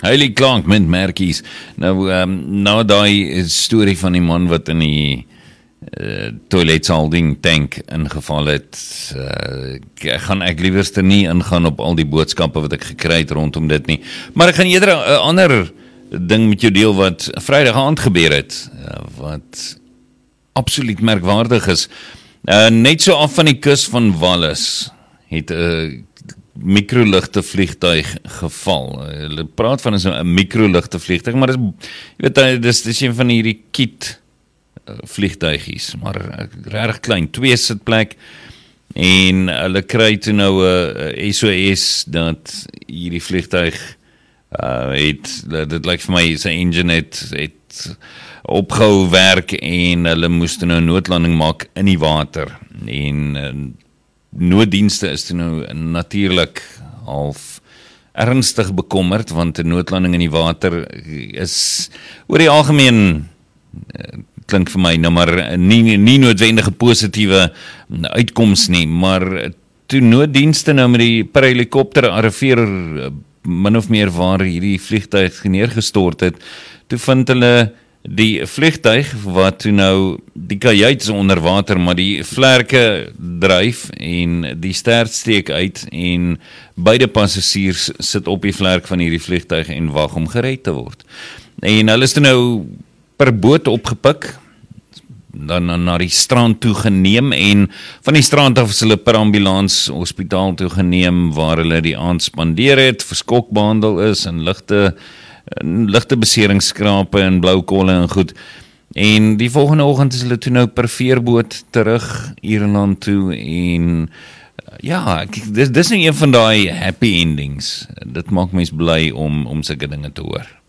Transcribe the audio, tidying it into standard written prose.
Heilig Klank met merkies. Nou, na daai storie van die man wat in die toiletsalding tank ingeval het, gaan ek liewerste nie ingaan op al die boodskappe wat ek gekry het rondom dit nie. Maar ek gaan eerder 'n ander ding met jou deel wat Vrydag aand gebeur het, wat absoluut merkwaardig is. Net so af van die kus van Wallis het 'n microligte vliegtuig geval. Hulle praat van 'n microligte vliegtuig, maar dis een van hierdie kiet vliegtuigies, maar regtig klein, 2 sitplek, en hulle kry toe nou 'n SOS dat hierdie vliegtuig dit lyk vir my sy engine het opgehou werk en hulle moes toe nou 'n noodlanding maak in die water, en nooddienste is toe nou natuurlik half ernstig bekommerd, want 'n noodlanding in die water is oor die algemeen klink vir my nou maar nie noodwendige positiewe uitkoms nie, maar toe nooddienste nou met die per helikopter arriveer min of meer waar hierdie vliegtuig neergestort het, toe vind hulle die vliegtuig wat toe nou die kajuit is onder water, maar die vlerke dryf en die stert steek uit en beide passasiers sit op die vlerk van hierdie vliegtuig en wag om gered te word. En hulle is toe nou per boot opgepik, dan na die strand toe geneem, en van die strand af is hulle per ambulans hospitaal toe geneem, waar hulle die aand spandeer het, verskok behandel is, en ligte beseringsskrape en blou kolle en goed. En die volgende oggend is hulle toe nou per veerboot terug Ierland toe, en ja, dis nou een van daai happy endings. Dit maak mens bly om sulke dinge te hoor.